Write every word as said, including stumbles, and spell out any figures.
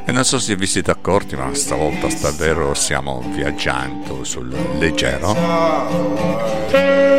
E non so se vi siete accorti, ma stavolta davvero stiamo viaggiando sul leggero.